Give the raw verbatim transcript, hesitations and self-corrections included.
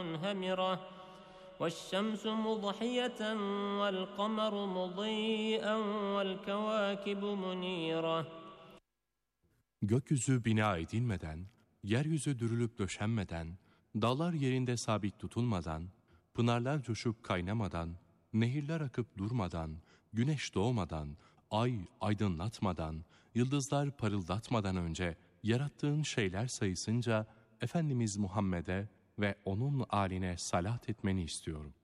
منهمرة والشمس مضحية والقمر مضيئا والكواكب منيرة. Gökyüzü bina edilmeden, yeryüzü dürülüp döşenmeden, dağlar yerinde sabit tutulmadan, pınarlar coşup kaynamadan, nehirler akıp durmadan, güneş doğmadan, ay aydınlatmadan, yıldızlar parıldatmadan önce yarattığın şeyler sayısınca Efendimiz Muhammed'e ve onun âline salat etmeni istiyorum.